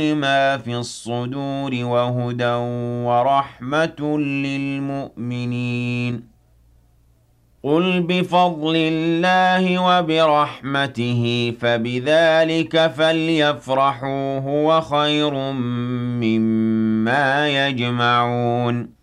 ما في الصدور وهدى ورحمة للمؤمنين. قل بفضل الله وبرحمته فبذلك فليفرحوا هو خير مما يجمعون.